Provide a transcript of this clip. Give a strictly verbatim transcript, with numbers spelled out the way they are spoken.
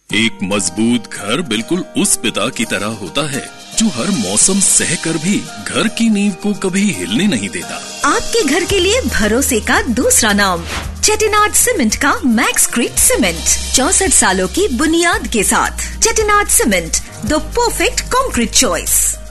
एक मजबूत घर बिल्कुल उस पिता की तरह होता है जो हर मौसम सह कर भी घर की नींव को कभी हिलने नहीं देता। आपके घर के लिए भरोसे का दूसरा नाम चेटिनाड सीमेंट का मैक्सक्रीट सीमेंट, चौसठ सालों की बुनियाद के साथ। Chettinad cement, the perfect concrete choice.